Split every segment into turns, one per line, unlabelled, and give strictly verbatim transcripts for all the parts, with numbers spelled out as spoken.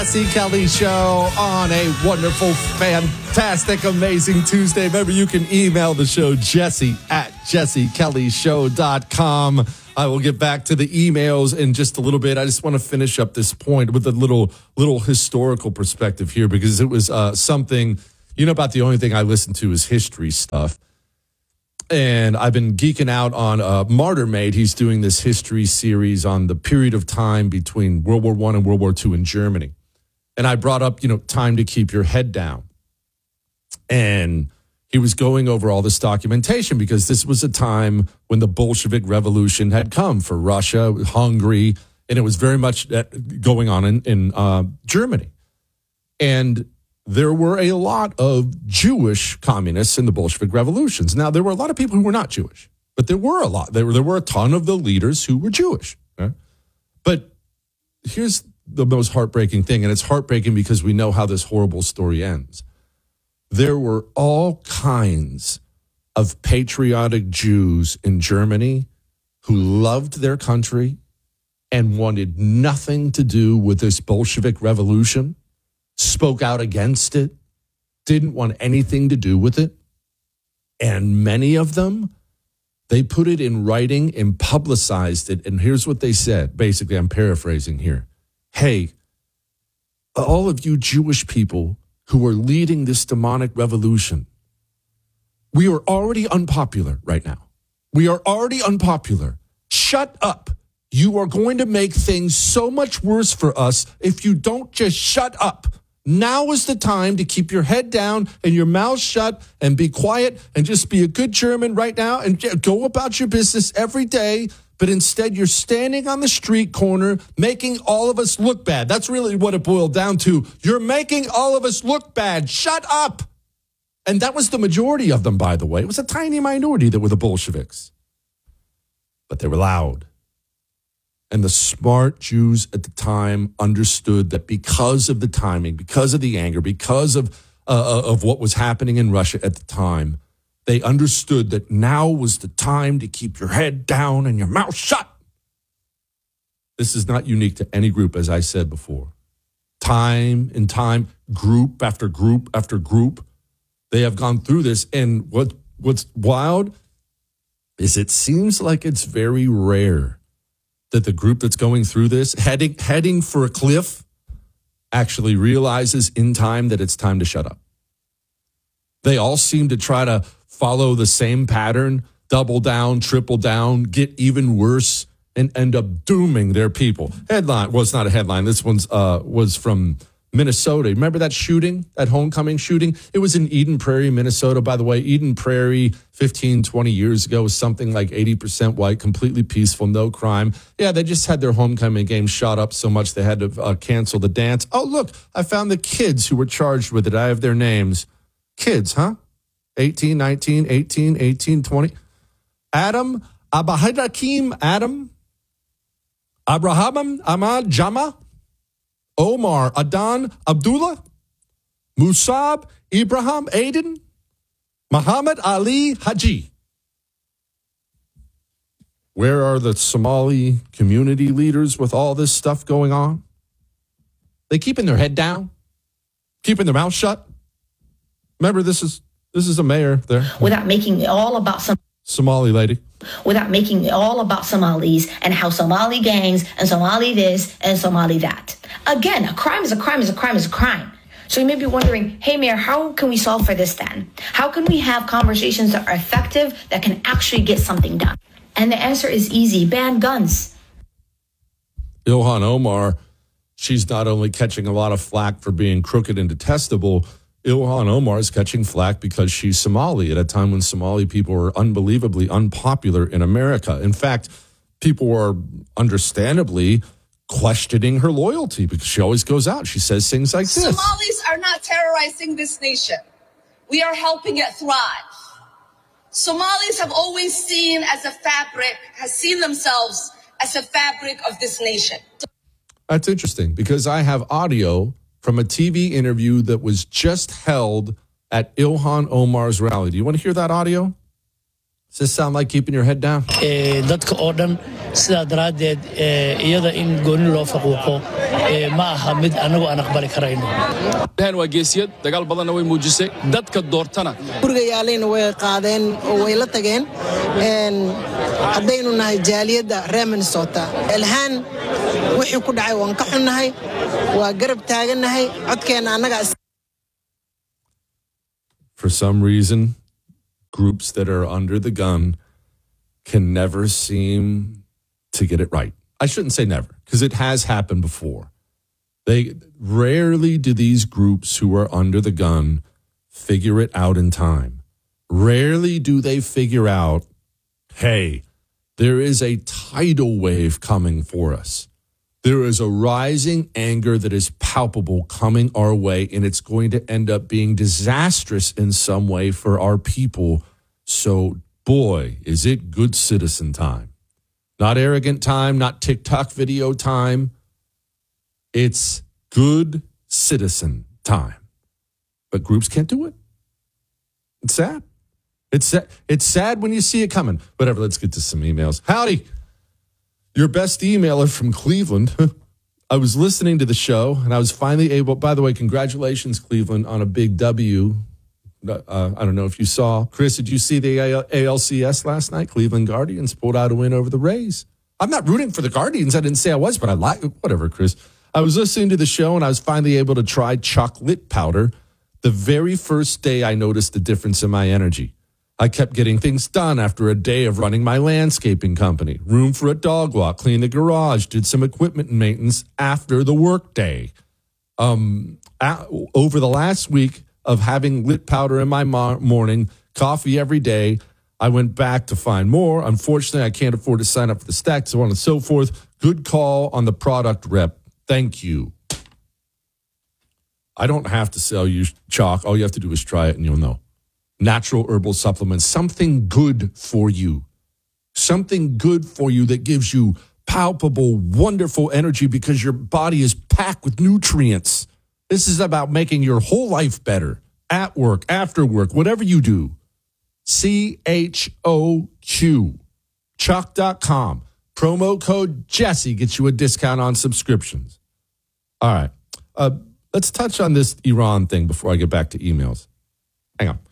Jesse Kelly Show on a wonderful, fantastic, amazing Tuesday. Remember, you can email the show, Jesse at jesse kelly show dot com. I will get back to the emails in just a little bit. I just want to finish up this point with a little little historical perspective here, because it was uh, something, you know, about the only thing I listen to is history stuff. And I've been geeking out on uh, Martyr Made. He's doing this history series on the period of time between World War One and World War Two in Germany. And I brought up, you know, time to keep your head down. And he was going over all this documentation because this was a time when the Bolshevik Revolution had come for Russia, Hungary, and it was very much going on in, in uh, Germany. And there were a lot of Jewish communists in the Bolshevik revolutions. Now, there were a lot of people who were not Jewish, but there were a lot. There were, there were a ton of the leaders who were Jewish. Okay? But here's the most heartbreaking thing, and it's heartbreaking because we know how this horrible story ends. There were all kinds of patriotic Jews in Germany who loved their country and wanted nothing to do with this Bolshevik revolution, spoke out against it, didn't want anything to do with it. And many of them, they put it in writing and publicized it. And here's what they said. Basically, I'm paraphrasing here. Hey, all of you Jewish people who are leading this demonic revolution, we are already unpopular right now. We are already unpopular. Shut up. You are going to make things so much worse for us if you don't just shut up. Now is the time to keep your head down and your mouth shut and be quiet and just be a good German right now and go about your business every day. But instead, you're standing on the street corner making all of us look bad. That's really what it boiled down to. You're making all of us look bad. Shut up. And that was the majority of them, by the way. It was a tiny minority that were the Bolsheviks. But they were loud. And the smart Jews at the time understood that because of the timing, because of the anger, because of uh, of what was happening in Russia at the time, they understood that now was the time to keep your head down and your mouth shut. This is not unique to any group, as I said before. Time and time, group after group after group, they have gone through this. And what what's wild is it seems like it's very rare that the group that's going through this, heading heading for a cliff, actually realizes in time that it's time to shut up. They all seem to try to follow the same pattern, double down, triple down, get even worse, and end up dooming their people. Headline, well, it's not a headline. This one's uh, was from Minnesota. Remember that shooting, that homecoming shooting? It was in Eden Prairie, Minnesota. By the way, Eden Prairie fifteen, twenty years ago was something like eighty percent white, completely peaceful, no crime. Yeah, they just had their homecoming game shot up so much they had to uh, cancel the dance. Oh, look, I found the kids who were charged with it. I have their names. Kids, huh? eighteen, nineteen, eighteen, eighteen, twenty. Adam, Abahidakim, Adam, Abraham, Ahmad, Jama, Omar, Adan, Abdullah, Musab, Ibrahim, Aiden, Muhammad Ali, Haji. Where are the Somali community leaders with all this stuff going on? They keeping their head down, keeping their mouth shut. Remember, this is this is a mayor there.
Without making it all about some
Somali lady.
Without making it all about Somalis and how Somali gangs and Somali this and Somali that. Again, a crime is a crime is a crime is a crime. So you may be wondering, hey, Mayor, how can we solve for this then? How can we have conversations that are effective, that can actually get something done? And the answer is easy. Ban guns.
Ilhan Omar, she's not only catching a lot of flack for being crooked and detestable, Ilhan Omar is catching flack because she's Somali at a time when Somali people are unbelievably unpopular in America. In fact, people are understandably questioning her loyalty because she always goes out. She says things like this.
Somalis are not terrorizing this nation. We are helping it thrive. Somalis have always seen as a fabric, has seen themselves as a fabric of this nation.
That's interesting because I have audio from a T V interview that was just held at Ilhan Omar's rally. Do you want to hear that audio? Does this sound like keeping your head down?
Dadka oo dhan sidaa daraaddeed iyada in gooni loo faquuqo ma aha mid annagu aan aqbali karayno.
Tan waa geesiyad dagaal badanna way muujisay dadka doortana
guriga yaalayna way qaadeen oo way la tageen een haddaynu nahay jaaliyadda reer Minnesota ilhaan wixii ku dhacay waan ka xunnahay waa garab taaganahay codkeena annaga.
For some reason, groups that are under the gun can never seem to get it right. I shouldn't say never, because it has happened before. They rarely do these groups who are under the gun figure it out in time. Rarely do they figure out, hey, there is a tidal wave coming for us. There is a rising anger that is palpable coming our way, and it's going to end up being disastrous in some way for our people. So, boy, is it good citizen time. Not arrogant time, not TikTok video time. It's good citizen time. But groups can't do it. It's sad. It's sad. It's sad when you see it coming. Whatever, let's get to some emails. Howdy. Your best emailer from Cleveland. I was listening to the show, and I was finally able, by the way, congratulations, Cleveland, on a big W. Uh, I don't know if you saw. Chris, did you see the A L C S last night? Cleveland Guardians pulled out a win over the Rays. I'm not rooting for the Guardians. I didn't say I was, but I like, whatever, Chris. I was listening to the show, and I was finally able to try chocolate powder. The very first day I noticed the difference in my energy. I kept getting things done after a day of running my landscaping company. Room for a dog walk, cleaned the garage, did some equipment and maintenance after the work day. Um, a- over the last week of having lit powder in my mo- morning, coffee every day, I went back to find more. Unfortunately, I can't afford to sign up for the stack, so on and so forth. Good call on the product rep. Thank you. I don't have to sell you chalk. All you have to do is try it and you'll know. Natural herbal supplements, something good for you. Something good for you that gives you palpable, wonderful energy because your body is packed with nutrients. This is about making your whole life better. At work, after work, whatever you do. C H O Q. Chalk dot com. Promo code Jesse gets you a discount on subscriptions. All right. Uh, let's touch on this Iran thing before I get back to emails. Hang on.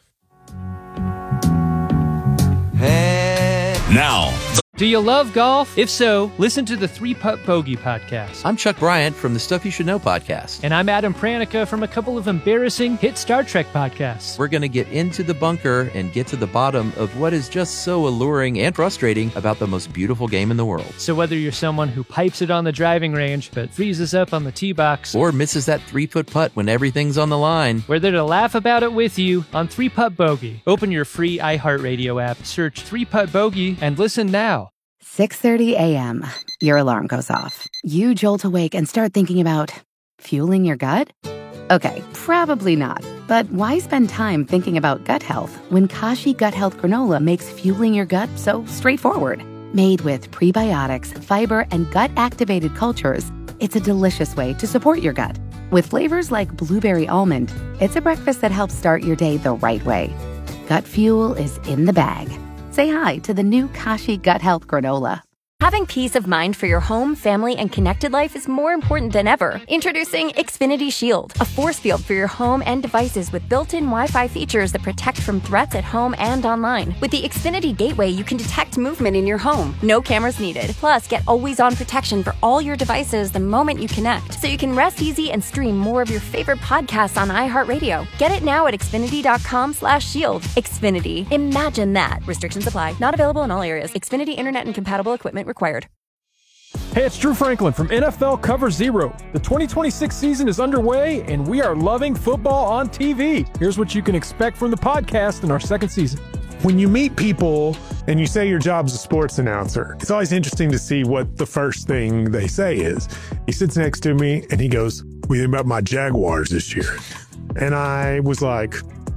Now,
do you love golf? If so, listen to the Three Putt Bogey podcast.
I'm Chuck Bryant from the Stuff You Should Know podcast.
And I'm Adam Pranica from a couple of embarrassing hit Star Trek podcasts.
We're going to get into the bunker and get to the bottom of what is just so alluring and frustrating about the most beautiful game in the world.
So whether you're someone who pipes it on the driving range but freezes up on the tee box,
or misses that three-foot putt when everything's on the line,
we're there to laugh about it with you on Three Putt Bogey. Open your free iHeartRadio app, search Three Putt Bogey, and listen now.
six thirty a.m. Your alarm goes off. You jolt awake and start thinking about fueling your gut? Okay, probably not. But why spend time thinking about gut health when Kashi Gut Health Granola makes fueling your gut so straightforward? Made with prebiotics, fiber, and gut-activated cultures, it's a delicious way to support your gut. With flavors like blueberry almond, it's a breakfast that helps start your day the right way. Gut fuel is in the bag. Say hi to the new Kashi Gut Health Granola.
Having peace of mind for your home, family, and connected life is more important than ever. Introducing Xfinity Shield, a force field for your home and devices with built-in Wi-Fi features that protect from threats at home and online. With the Xfinity Gateway, you can detect movement in your home. No cameras needed. Plus, get always-on protection for all your devices the moment you connect, so you can rest easy and stream more of your favorite podcasts on iHeartRadio. Get it now at xfinity.com slash shield. Xfinity. Imagine that. Restrictions apply. Not available in all areas. Xfinity Internet and compatible equipment required.
Hey, it's Drew Franklin from N F L Cover Zero. The twenty twenty-six season is underway, and we are loving football on T V. Here's what you can expect from the podcast in our second season.
When you meet people and you say your job's a sports announcer, it's always interesting to see what the first thing they say is. He sits next to me, and he goes, "What do you think about my Jaguars this year?" And I was like,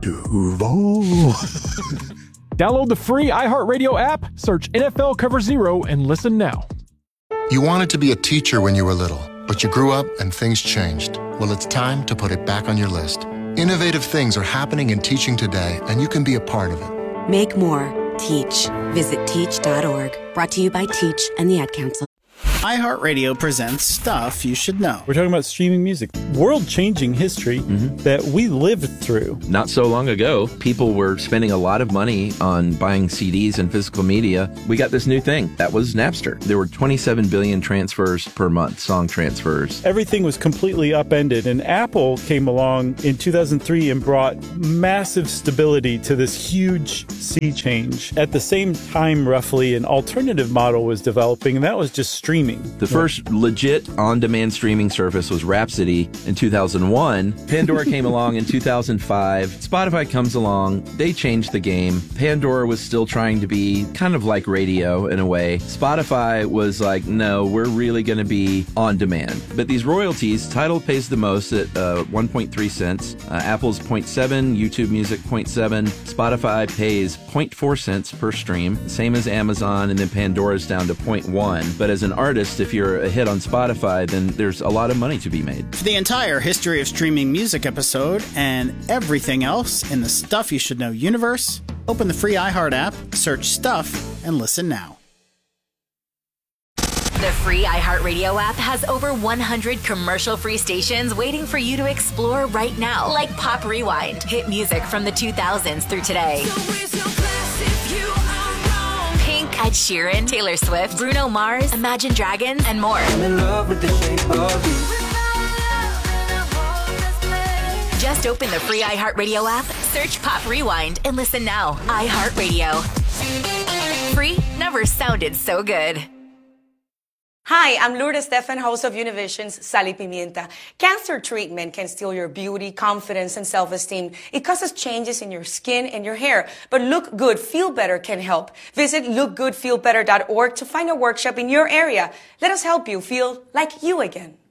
Duval.
Download the free iHeartRadio app, search N F L Cover Zero, and listen now.
You wanted to be a teacher when you were little, but you grew up and things changed. Well, it's time to put it back on your list. Innovative things are happening in teaching today, and you can be a part of it.
Make more.
Teach. Visit teach dot org. Brought to you by Teach and the Ad Council.
iHeartRadio presents Stuff You Should Know.
We're talking about streaming music, world-changing history mm-hmm. that we lived through.
Not so long ago, people were spending a lot of money on buying C Ds and physical media. We got this new thing. That was Napster. There were twenty-seven billion transfers per month, song transfers.
Everything was completely upended, and Apple came along in two thousand three and brought massive stability to this huge sea change. At the same time, roughly, an alternative model was developing, and that was just streaming.
The first legit on-demand streaming service was Rhapsody in two thousand one. Pandora came along in two thousand five. Spotify comes along. They changed the game. Pandora was still trying to be kind of like radio in a way. Spotify was like, no, we're really going to be on demand. But these royalties, Tidal pays the most at uh, one point three cents. Uh, Apple's zero point seven, YouTube Music zero point seven. Spotify pays zero point four cents per stream, same as Amazon, and then Pandora's down to zero point one. But as an artist, if you're a hit on Spotify, then there's a lot of money to be made.
For the entire history of streaming music episode and everything else in the Stuff You Should Know universe, open the free iHeart app, search Stuff, and listen now.
The free iHeartRadio app has over one hundred commercial-free stations waiting for you to explore right now, like Pop Rewind, hit music from the two thousands through today. Ed Sheeran, Taylor Swift, Bruno Mars, Imagine Dragons, and more. I'm in love with the shape of you. Just open the free iHeartRadio app, search Pop Rewind, and listen now. iHeartRadio. Free never sounded so good.
Hi, I'm Lourdes Stefan, host of Univision's Sal y Pimienta. Cancer treatment can steal your beauty, confidence, and self-esteem. It causes changes in your skin and your hair. But Look Good, Feel Better can help. Visit look good feel better dot org to find a workshop in your area. Let us help you feel like you again.